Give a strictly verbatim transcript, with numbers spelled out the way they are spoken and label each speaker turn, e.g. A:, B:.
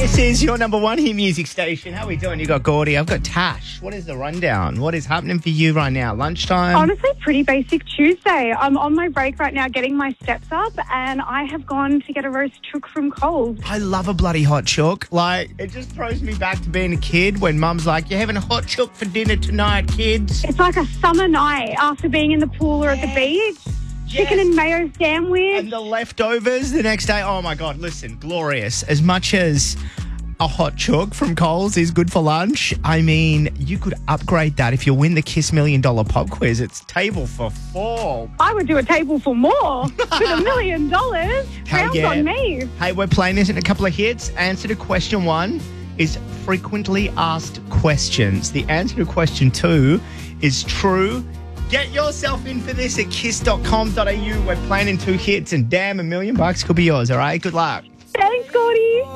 A: This is your number one hit music station. How are we doing? You got Gordy. I've got Tash. What is the rundown? What is happening for you right now? Lunchtime?
B: Honestly, pretty basic Tuesday. I'm on my break right now getting my steps up, and I have gone to get a roast chook from Coles.
A: I love a bloody hot chook. Like, it just throws me back to being a kid when mum's like, you're having a hot chook for dinner tonight, kids.
B: It's like a summer night after being in the pool or at the beach. Chicken and mayo sandwich.
A: And the leftovers the next day. Oh, my God. Listen, glorious. As much as a hot chook from Coles is good for lunch, I mean, you could upgrade that if you win the Kiss Million Dollar Pop Quiz. It's table for four.
B: I would do a table for more with a million dollars.
A: Hell
B: Rounds
A: yeah.
B: on me.
A: Hey, we're playing this in a couple of hits. Answer to question one is frequently asked questions. The answer to question two is true. Get yourself in for this at kiss dot com dot a u. We're playing in two hits, and damn, a million bucks could be yours, all right? Good luck.
B: Thanks, Gordy.